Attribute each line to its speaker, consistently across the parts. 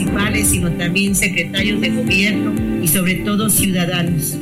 Speaker 1: municipales, sino también secretarios de gobierno y sobre todo ciudadanos.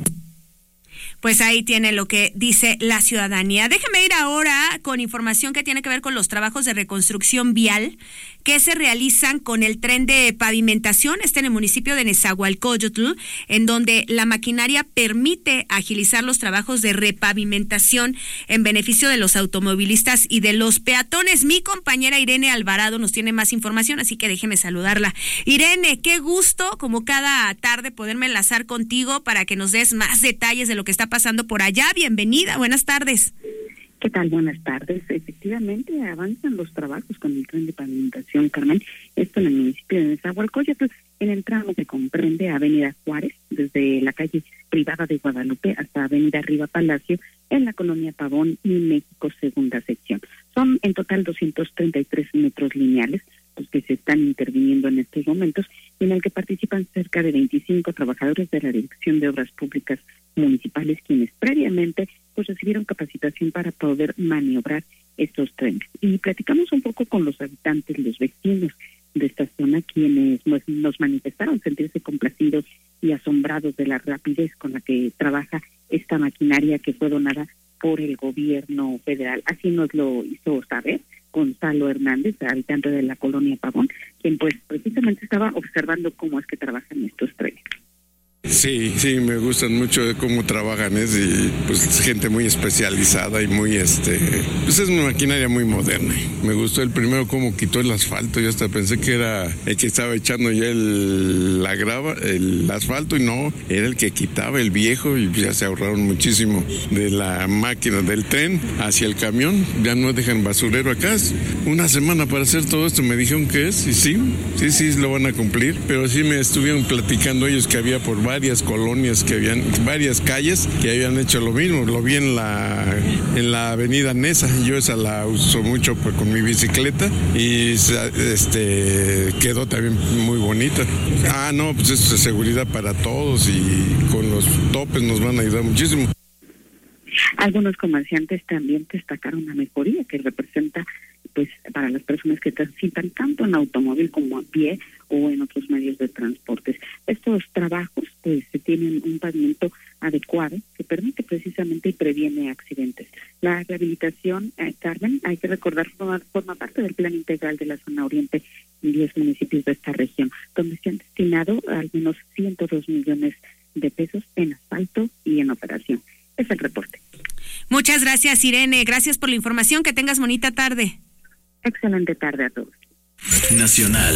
Speaker 2: Pues ahí tiene lo que dice la ciudadanía. Déjeme ir ahora con información que tiene que ver con los trabajos de reconstrucción vial que se realizan con el tren de pavimentación, en el municipio de Nezahualcóyotl, en donde la maquinaria permite agilizar los trabajos de repavimentación en beneficio de los automovilistas y de los peatones. Mi compañera Irene Alvarado nos tiene más información, así que déjeme saludarla. Irene, qué gusto, como cada tarde, poderme enlazar contigo para que nos des más detalles de lo que está pasando por allá. Bienvenida, buenas tardes.
Speaker 3: ¿Qué tal? Buenas tardes. Efectivamente, avanzan los trabajos con el tren de pavimentación, Carmen. Esto en el municipio de Nezahualcóyotl, en el tramo que comprende Avenida Juárez, desde la calle Privada de Guadalupe hasta Avenida Riva Palacio, en la colonia Pavón y México, segunda sección. Son en total 233 metros lineales los que se están interviniendo en estos momentos, en el que participan cerca de 25 trabajadores de la Dirección de Obras Públicas Municipales, quienes previamente recibieron capacitación para poder maniobrar estos trenes. Y platicamos un poco con los habitantes, los vecinos de esta zona, quienes nos manifestaron sentirse complacidos y asombrados de la rapidez con la que trabaja esta maquinaria que fue donada por el gobierno federal. Así nos lo hizo saber Gonzalo Hernández, habitante de la colonia Pavón, quien pues precisamente estaba observando cómo es que trabajan estos trenes.
Speaker 4: Sí, me gustan mucho de cómo trabajan, y pues gente muy especializada y muy pues es una maquinaria muy moderna. Me gustó el primero cómo quitó el asfalto, yo hasta pensé que era el que estaba echando ya la grava, el asfalto, y no, era el que quitaba el viejo, y ya se ahorraron muchísimo de la máquina del tren hacia el camión, ya no dejan basurero acá. Una semana para hacer todo esto, me dijeron que es, y sí lo van a cumplir, pero sí me estuvieron platicando ellos que había por varias colonias varias calles que habían hecho lo mismo. Lo vi en la avenida Nesa, yo esa la uso mucho con mi bicicleta, y quedó también muy bonita. No, pues es seguridad para todos, y con los topes nos van a ayudar muchísimo.
Speaker 3: Algunos comerciantes también destacaron una mejoría que representa pues para las personas que transitan tanto en automóvil como a pie o en otros medios de transportes. Estos trabajos pues tienen un pavimento adecuado que permite precisamente y previene accidentes. La rehabilitación, Carmen, hay que recordar, forma parte del plan integral de la zona oriente en 10 municipios de esta región, donde se han destinado al menos 102 millones de pesos en asfalto y en operación. Es el reporte.
Speaker 2: Muchas gracias, Irene. Gracias por la información. Que tengas bonita tarde.
Speaker 3: Excelente tarde a todos.
Speaker 5: Nacional.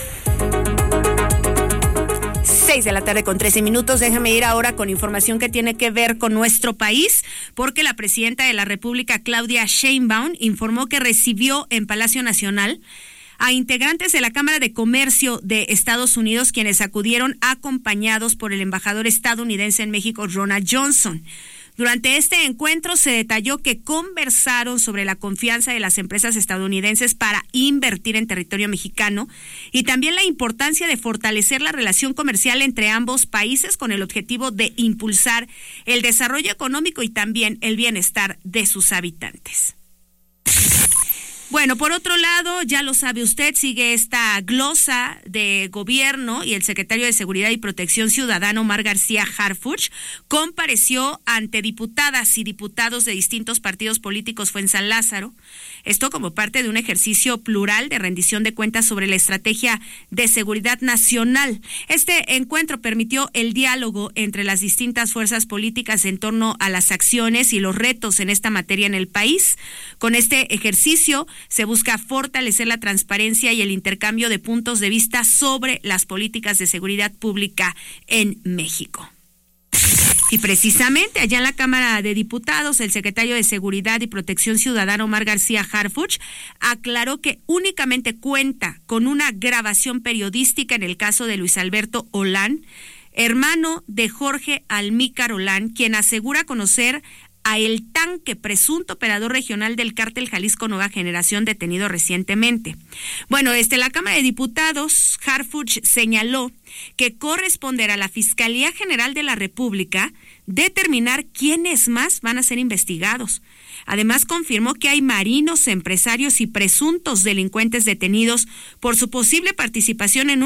Speaker 2: 6:13 a.m. Déjame ir ahora con información que tiene que ver con nuestro país, porque la presidenta de la República, Claudia Sheinbaum, informó que recibió en Palacio Nacional a integrantes de la Cámara de Comercio de Estados Unidos, quienes acudieron acompañados por el embajador estadounidense en México, Ronald Johnson. Durante este encuentro se detalló que conversaron sobre la confianza de las empresas estadounidenses para invertir en territorio mexicano y también la importancia de fortalecer la relación comercial entre ambos países con el objetivo de impulsar el desarrollo económico y también el bienestar de sus habitantes. Bueno, por otro lado, ya lo sabe usted, sigue esta glosa de gobierno y el secretario de Seguridad y Protección Ciudadana, Omar García Harfuch, compareció ante diputadas y diputados de distintos partidos políticos. Fue en San Lázaro. Esto como parte de un ejercicio plural de rendición de cuentas sobre la estrategia de seguridad nacional. Este encuentro permitió el diálogo entre las distintas fuerzas políticas en torno a las acciones y los retos en esta materia en el país. Con este ejercicio se busca fortalecer la transparencia y el intercambio de puntos de vista sobre las políticas de seguridad pública en México. Y precisamente allá en la Cámara de Diputados, el secretario de Seguridad y Protección Ciudadana, Omar García Harfuch, aclaró que únicamente cuenta con una grabación periodística en el caso de Luis Alberto Olán, hermano de Jorge Almícar Olán, quien asegura conocer a El Tanque, presunto operador regional del cártel Jalisco Nueva Generación, detenido recientemente. Bueno, la Cámara de Diputados, Harfuch señaló que corresponderá a la Fiscalía General de la República determinar quiénes más van a ser investigados. Además, confirmó que hay marinos, empresarios y presuntos delincuentes detenidos por su posible participación en